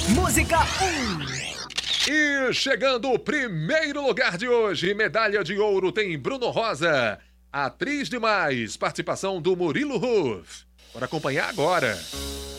Música 1. E chegando o primeiro lugar de hoje, medalha de ouro tem Bruno Rosa. Atriz Demais, participação do Murilo Huff. Bora acompanhar agora.